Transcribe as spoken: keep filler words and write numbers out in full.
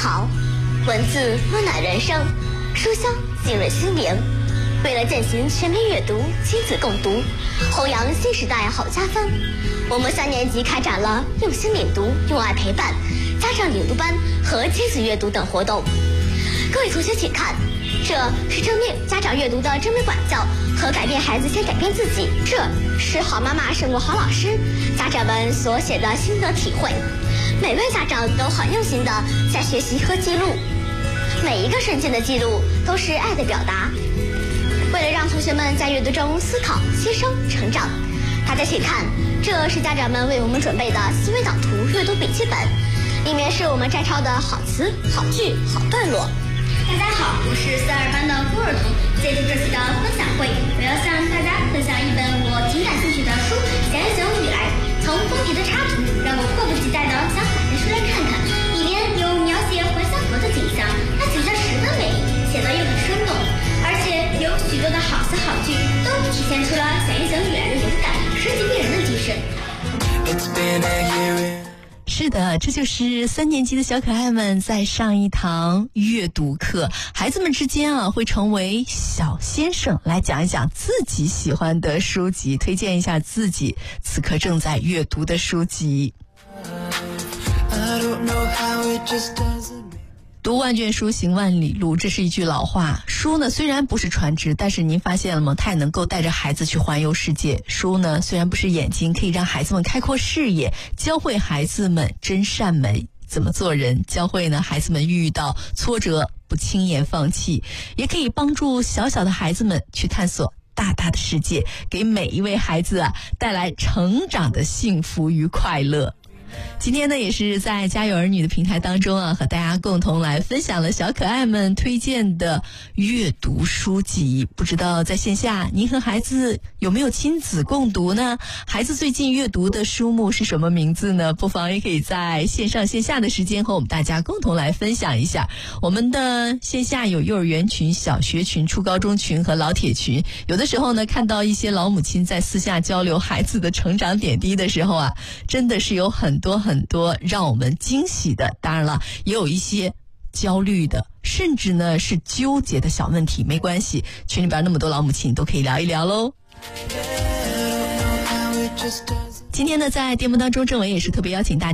好，文字温暖人生，书香浸润心灵。为了践行全民阅读、亲子共读，弘扬新时代好家风，我们三年级开展了用心领读、用爱陪伴、家长领读班和亲子阅读等活动。各位同学请看，这是正面家长阅读的正面管教和改变孩子先改变自己，这是好妈妈胜过好老师家长们所写的心得体会。每位家长都很用心的在学习和记录，每一个瞬间的记录都是爱的表达。为了让同学们在阅读中思考、吸收、成长，大家请看，这是家长们为我们准备的思维导图阅读笔记本，里面是我们摘抄的好词、好句、好段落。 大家好，我是四二班的郭尔彤。借助这次的分享会，我要向大家分享一本我挺感兴趣的书《闲行语来》。从封皮的插图，让我迫不及待地想打开书来看看。里面有描写怀乡河的景象，它景象十分美丽，写得又很生动，而且有许多的好词好句，都体现出了闲行语来的勇敢、时机逼人的精神。 是的，这就是三年级的小可爱们在上一堂阅读课，孩子们之间啊会成为小先生，来讲一讲自己喜欢的书籍，推荐一下自己此刻正在阅读的书籍。读万卷书，行万里路，这是一句老话。书呢虽然不是船只，但是您发现了吗？它也能够带着孩子去环游世界。书呢虽然不是眼睛，可以让孩子们开阔视野，教会孩子们真善美，怎么做人，教会呢孩子们遇到挫折不轻言放弃，也可以帮助小小的孩子们去探索大大的世界，给每一位孩子啊带来成长的幸福与快乐。今天呢也是在家有儿女的平台当中啊，和大家共同来分享了小可爱们推荐的阅读书籍。不知道在线下您和孩子有没有亲子共读呢？孩子最近阅读的书目是什么名字呢？不妨也可以在线上线下的时间和我们大家共同来分享一下。我们的线下有幼儿园群、小学群、初高中群和老铁群，有的时候呢看到一些老母亲在私下交流孩子的成长点滴的时候啊，真的是有很多很多让我们惊喜的，当然了也有一些焦虑的，甚至呢是纠结的小问题。没关系，群里边那么多老母亲都可以聊一聊喽。今天呢在节目当中，政委也是特别邀请大家